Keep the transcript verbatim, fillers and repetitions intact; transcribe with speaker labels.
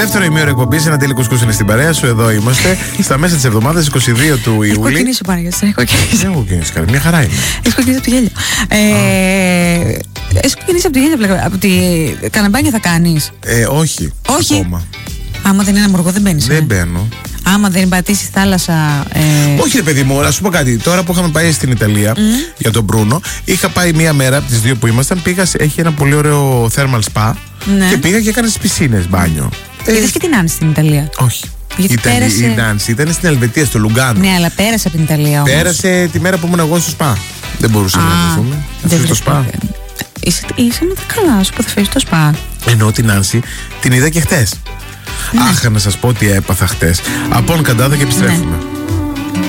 Speaker 1: Δεύτερο ημίωρο εκπομπής, ένα τελικό σκούσινε στην παρέα σου. Εδώ είμαστε. Στα μέσα της εβδομάδας, είκοσι δύο του Ιούλη.
Speaker 2: Έχω κοκκινήσει πάρα γιατί έχω κοκκινήσει.
Speaker 1: Δεν έχω κοκκινήσει καλά. Μια χαρά είναι.
Speaker 2: Έχω κοκκινήσει από το γέλιο. Έχει κοκκινήσει από το γέλιο. Από τη καναμπάνια θα κάνεις?
Speaker 1: Ε, όχι.
Speaker 2: Όχι.
Speaker 1: Ακόμα.
Speaker 2: Άμα δεν είναι αμοργό, δεν μπαίνεις.
Speaker 1: Δεν μπαίνω.
Speaker 2: Άμα δεν πατήσει θάλασσα. Ε...
Speaker 1: Όχι, ρε παιδί μου, να σου πω κάτι. Τώρα που είχαμε πάει στην Ιταλία mm. για τον Μπρούνο, είχα πάει μία μέρα από τις δύο που ήμασταν. Πήγα, έχει ένα πολύ ωραίο thermal spa. Ναι. Και πήγα και έκανα στις πισίνες μπάνιο.
Speaker 2: Είδες ε... και την Άνση στην Ιταλία?
Speaker 1: Όχι.
Speaker 2: Γιατί
Speaker 1: ήταν,
Speaker 2: πέρασε...
Speaker 1: Η Νάνση ήταν στην Ελβετία, στο Λουγκάνο.
Speaker 2: Ναι, αλλά πέρασε από την Ιταλία όμως.
Speaker 1: Πέρασε τη μέρα που ήμουν εγώ στο σπα. Δεν μπορούσαμε να βρεθούμε.
Speaker 2: Δεν
Speaker 1: στο σπα.
Speaker 2: Είσαι, είσαι με τα καλά σου που θα φέρεις το σπα.
Speaker 1: Ενώ την Νάνση την είδα και χτες. Ναι. Αχ, να σας πω τι έπαθα χτες. Από Καντάδα και επιστρέφουμε. Ναι.